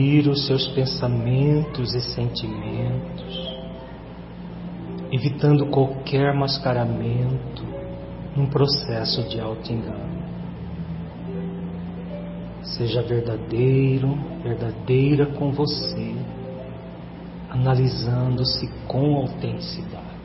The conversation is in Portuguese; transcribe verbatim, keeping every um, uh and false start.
os seus pensamentos e sentimentos, evitando qualquer mascaramento num processo de auto-engano. Seja verdadeiro, verdadeira com você, analisando-se com autenticidade.